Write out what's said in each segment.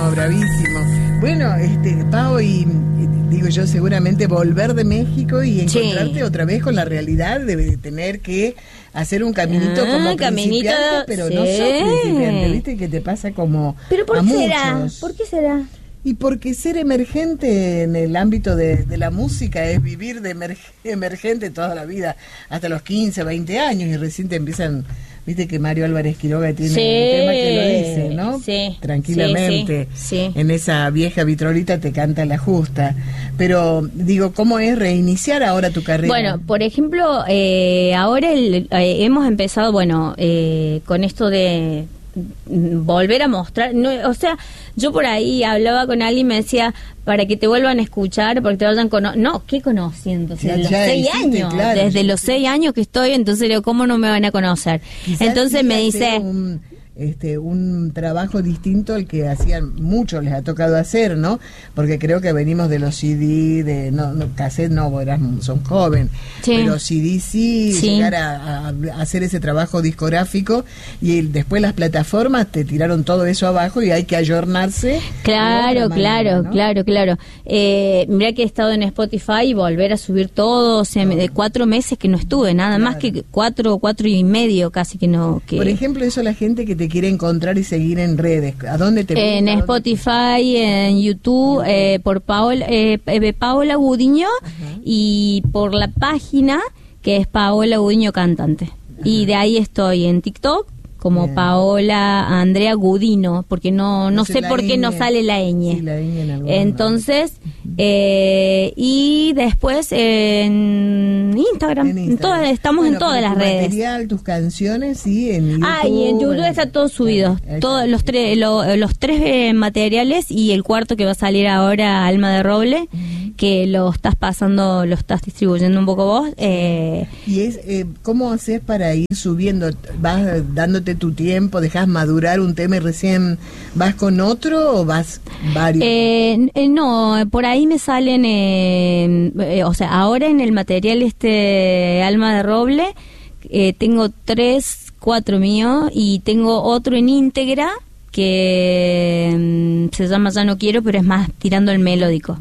bravísimo. Bueno, Pau, y digo yo, seguramente volver de México y encontrarte otra vez con la realidad de tener que hacer un caminito como principiante, pero no sos principiante, ¿viste? Que te pasa como ¿Pero por a qué será? muchos. ¿Por qué será? Y porque ser emergente en el ámbito de la música es vivir de emergente toda la vida, hasta los 15, 20 años, y recién te empiezan, viste que Mario Álvarez Quiroga tiene un tema que lo dice, ¿no? Sí. Tranquilamente, Sí. en esa vieja vitrolita te canta la justa. Pero digo, ¿cómo es reiniciar ahora tu carrera? Bueno, por ejemplo, ahora hemos empezado, con esto de volver a mostrar, o sea, yo por ahí hablaba con alguien y me decía, para que te vuelvan a escuchar, porque te vayan ¿qué conociendo? O sea, los 6 años, claro. Desde los 6 años que estoy, entonces digo, ¿cómo no me van a conocer? Quizás entonces me dice... un trabajo distinto al que hacían muchos, les ha tocado hacer, ¿no? Porque creo que venimos de los CD, cassette no, son joven, pero CD sí, llegar a hacer ese trabajo discográfico, y después las plataformas te tiraron todo eso abajo y hay que ayornarse. Claro. Mirá que he estado en Spotify y volver a subir todo, o sea, de 4 meses que no estuve, nada más que 4 y medio casi que no. Por ejemplo, eso la gente que te quiere encontrar y seguir en redes, ¿a dónde te busca? En Spotify, en YouTube, por Paola Gudiño, y por la página que es Paola Gudiño Cantante. Y de ahí estoy en TikTok como Paola Andrea Gudino, porque no sé por qué no sale la ñ. Sí, la ñ en algún entonces, y después en Instagram. Estamos en todas las redes. Material, tus canciones, sí, en YouTube. Y en YouTube está todo subido. Todos los tres materiales, y el cuarto que va a salir ahora, Alma de Roble, que lo estás pasando, lo estás distribuyendo un poco vos. Y ¿cómo haces para ir subiendo? ¿Vas dándote tu tiempo, dejas madurar un tema y recién vas con otro, o vas varios? No, por ahí me salen, o sea, ahora en el material Alma de Roble, tengo 4 mío, y tengo otro en íntegra que se llama Ya no quiero, pero es más tirando el melódico.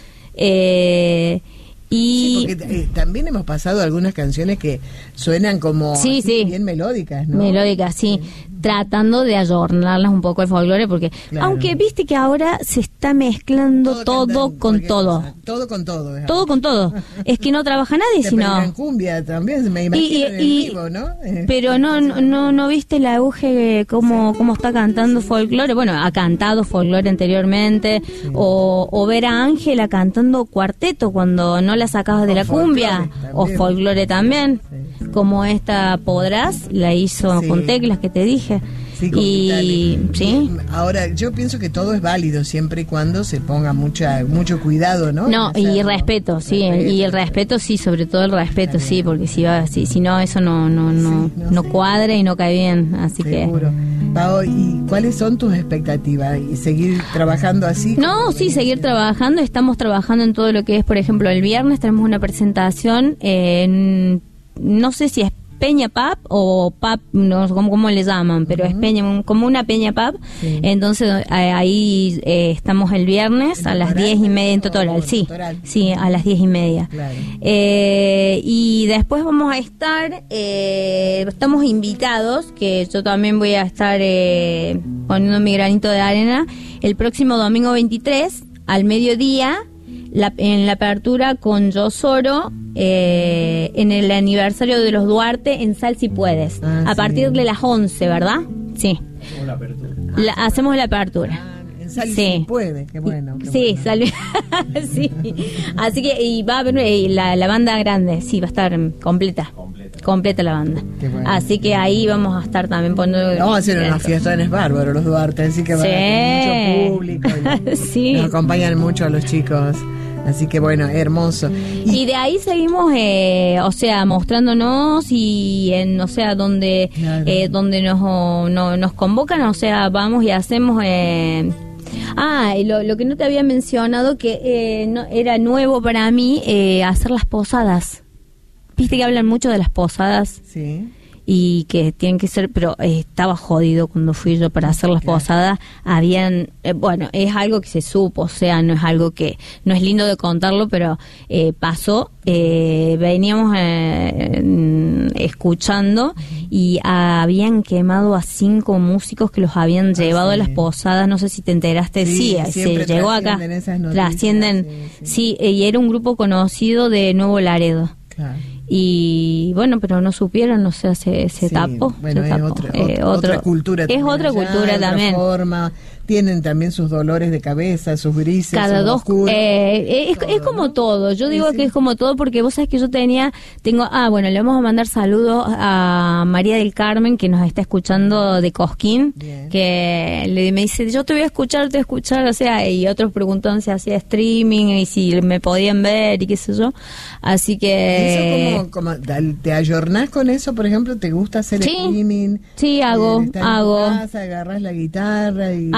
Sí, porque también hemos pasado algunas canciones que suenan como bien melódicas, ¿no? Melódicas, sí. Tratando de ayornarlas un poco al folclore, porque aunque viste que ahora se está mezclando todo con todo. Todo con todo. Todo con todo. Es que no trabaja nadie, sino... en cumbia también, me imagino, en vivo, ¿no? Pero no viste el auge, cómo está cantando folclore. Bueno, ha cantado folclore anteriormente, o ver a Ángela cantando cuarteto cuando no la sacabas de la cumbia, o folclore también, como esta Podrás, la hizo con teclas que te dije. Ahora, yo pienso que todo es válido siempre y cuando se ponga mucho cuidado, ¿no? Y respeto, y el respeto, sí, sobre todo el respeto, sí, porque si no, eso no cuadra y no cae bien, así seguro. Que... Pau, ¿y cuáles son tus expectativas? ¿Y seguir trabajando así? Seguir trabajando. Estamos trabajando en todo lo que es, por ejemplo, el viernes tenemos una presentación no sé si es Peña Pub o Pub, no sé cómo le llaman, pero es como una Peña Pub. Entonces ahí estamos el viernes a las 10:30 en Totoral. Sí, a las 10:30. Claro. Y después vamos a estar, estamos invitados, que yo también voy a estar poniendo mi granito de arena, el próximo domingo 23 al mediodía, en la apertura con Yo Soro, en el aniversario de los Duarte en Sal Si Puedes, a partir de las 11, ¿verdad? Sí. Hacemos la apertura. Sal Si Puede, qué bueno. Sí, sale. Sí. Así que y va a haber la banda grande, sí, va a estar completa la banda. Bueno. Así que ahí vamos a estar también poniendo... Vamos a hacer una fiesta en bárbaro los Duarte, así que va a tener mucho público. Nos acompañan mucho a los chicos. Así que bueno, hermoso. Y de ahí seguimos, mostrándonos y donde nos convocan, vamos y hacemos... lo que no te había mencionado, que era nuevo para mí, hacer las posadas. Viste que hablan mucho de las posadas. Sí. y que tienen que ser, pero estaba jodido cuando fui yo para hacer las posadas. Habían, bueno, es algo que se supo, o sea, no es algo que, no es lindo de contarlo, pero pasó. Veníamos escuchando y habían quemado a 5 músicos que los habían llevado a las posadas. No sé si te enteraste. Sí, se llegó acá, trascienden, sí, y era un grupo conocido de Nuevo Laredo. Claro. Y bueno, pero no supieron, o sea, se tapó. Bueno, se tapó. Otra cultura. Es otra cultura también. Forma. Tienen también sus dolores de cabeza, sus grises. Cada dos. Es como todo. Yo digo que es como todo porque vos sabés que yo bueno, le vamos a mandar saludos a María del Carmen, que nos está escuchando de Cosquín. Bien. Que me dice, yo te voy a escuchar, o sea, y otros preguntan si hacía streaming y si me podían ver y qué sé yo. Así que... ¿Eso como te ayornás con eso, por ejemplo? ¿Te gusta hacer streaming? Sí, hago. En tu casa, agarrás la guitarra y...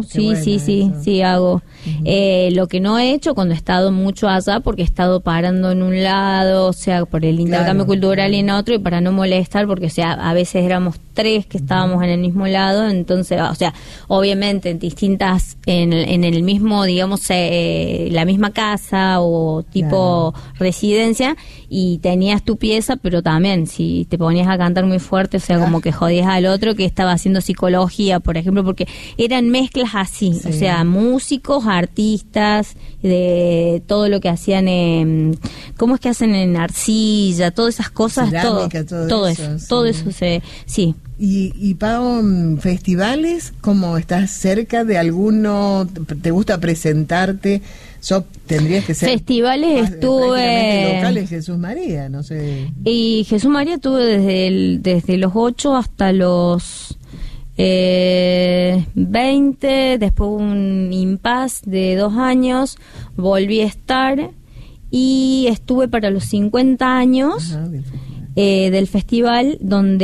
Sí, hago. Lo que no he hecho cuando he estado mucho allá, porque he estado parando en un lado, o sea, por el intercambio cultural y en otro, y para no molestar, porque, o sea, a veces éramos 3 que estábamos en el mismo lado, entonces, o sea, obviamente en distintas, en el mismo, digamos, la misma casa o tipo residencia, y tenías tu pieza, pero también si te ponías a cantar muy fuerte, o sea, como que jodías al otro que estaba haciendo psicología, por ejemplo, porque eran mezclas así, o sea, músicos, artistas, de todo lo que hacían, ¿cómo es que hacen en arcilla? Todas esas cosas, cerámica, todo eso, sí. Y Pau, festivales, ¿cómo estás cerca de alguno? ¿Te gusta presentarte? Tendrías que ser... Festivales estuve... locales, Jesús María, no sé. Y Jesús María estuve desde los 8 hasta los 20, después un impasse de 2 años, volví a estar y estuve para los 50 años del festival, donde